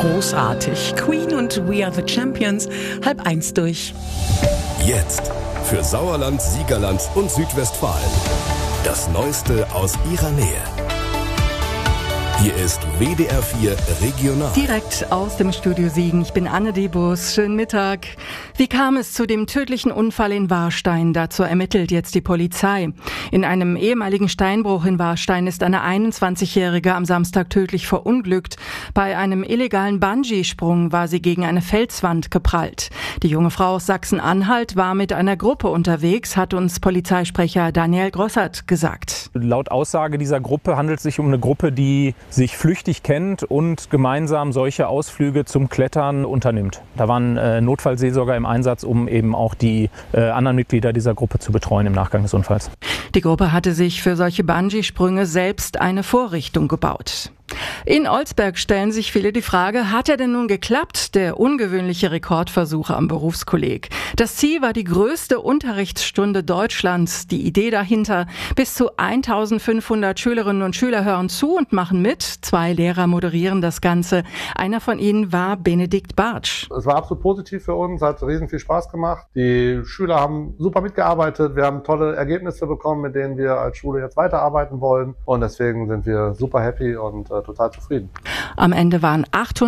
Großartig. Queen und We Are the Champions, 12:30 durch. Jetzt für Sauerland, Siegerland und Südwestfalen. Das Neueste aus ihrer Nähe. Hier ist WDR 4 Regional. Direkt aus dem Studio Siegen. Ich bin Anne Debus. Schönen Mittag. Wie kam es zu dem tödlichen Unfall in Warstein? Dazu ermittelt jetzt die Polizei. In einem ehemaligen Steinbruch in Warstein ist eine 21-Jährige am Samstag tödlich verunglückt. Bei einem illegalen Bungee-Sprung war sie gegen eine Felswand geprallt. Die junge Frau aus Sachsen-Anhalt war mit einer Gruppe unterwegs, hat uns Polizeisprecher Daniel Grossert gesagt. Laut Aussage dieser Gruppe handelt es sich um eine Gruppe, die sich flüchtig kennt und gemeinsam solche Ausflüge zum Klettern unternimmt. Da waren Notfallseelsorger im Einsatz, um eben auch die anderen Mitglieder dieser Gruppe zu betreuen im Nachgang des Unfalls. Die Gruppe hatte sich für solche Bungee-Sprünge selbst eine Vorrichtung gebaut. In Olsberg stellen sich viele die Frage, hat er denn nun geklappt, der ungewöhnliche Rekordversuch am Berufskolleg? Das Ziel war die größte Unterrichtsstunde Deutschlands. Die Idee dahinter, bis zu 1500 Schülerinnen und Schüler hören zu und machen mit. 2 Lehrer moderieren das Ganze. Einer von ihnen war Benedikt Bartsch. Es war absolut positiv für uns, hat riesen viel Spaß gemacht. Die Schüler haben super mitgearbeitet, wir haben tolle Ergebnisse bekommen, mit denen wir als Schule jetzt weiterarbeiten wollen. Und deswegen sind wir super happy und total zufrieden. Am Ende waren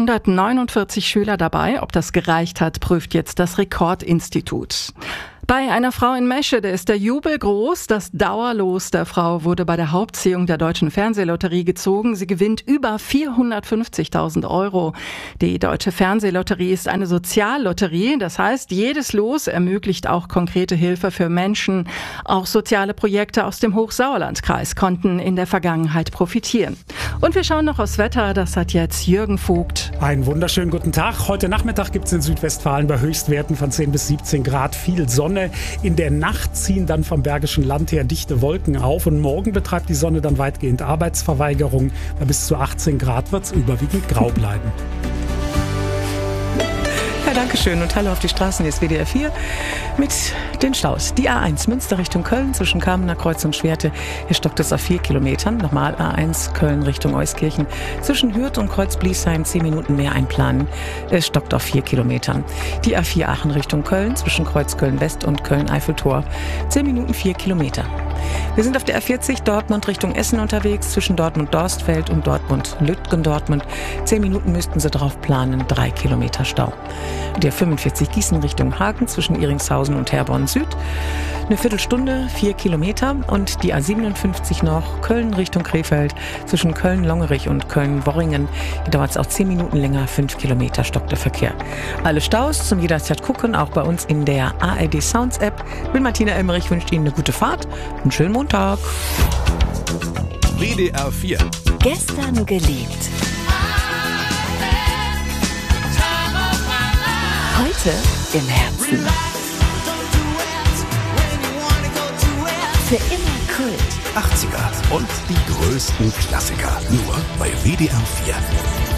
849 Schüler dabei. Ob das gereicht hat, prüft jetzt das Rekordinstitut. Bei einer Frau in Meschede ist der Jubel groß. Das Dauerlos der Frau wurde bei der Hauptziehung der Deutschen Fernsehlotterie gezogen. Sie gewinnt über 450.000 Euro. Die Deutsche Fernsehlotterie ist eine Soziallotterie. Das heißt, jedes Los ermöglicht auch konkrete Hilfe für Menschen. Auch soziale Projekte aus dem Hochsauerlandkreis konnten in der Vergangenheit profitieren. Und wir schauen noch aufs Wetter. Das hat jetzt Jürgen Vogt. Einen wunderschönen guten Tag. Heute Nachmittag gibt es in Südwestfalen bei Höchstwerten von 10 bis 17 Grad viel Sonne. In der Nacht ziehen dann vom Bergischen Land her dichte Wolken auf und morgen betreibt die Sonne dann weitgehend Arbeitsverweigerung. Bei bis zu 18 Grad wird es überwiegend grau bleiben. Dankeschön und hallo auf die Straßen, hier ist WDR 4 mit den Staus. Die A1 Münster Richtung Köln zwischen Kamener Kreuz und Schwerte. Hier stockt es auf 4 Kilometern. Nochmal A1 Köln Richtung Euskirchen. Zwischen Hürth und Kreuz-Bliesheim 10 Minuten mehr einplanen. Es stockt auf 4 Kilometern. Die A4 Aachen Richtung Köln zwischen Kreuz Köln West und Köln-Eiffeltor. 10 Minuten 4 Kilometer. Wir sind auf der A40 Dortmund Richtung Essen unterwegs, zwischen Dortmund-Dorstfeld und Dortmund-Lütgendortmund. 10 Minuten müssten Sie drauf planen, 3 Kilometer Stau. Der 45 Gießen Richtung Hagen zwischen Iringshausen und Herborn Süd. Eine Viertelstunde, 4 Kilometer. Und die A57 noch, Köln Richtung Krefeld, zwischen Köln-Longerich und Köln-Worringen. Hier dauert es auch 10 Minuten länger, 5 Kilometer stockt der Verkehr. Alle Staus zum jederzeit gucken, auch bei uns in der ARD Sounds App. Ich bin Martina Emmerich, wünsche Ihnen eine gute Fahrt und einen schönen Montag. WDR 4. Gestern geliebt. Heute im Herzen. Für immer Kult. 80er und die größten Klassiker. Nur bei WDR 4.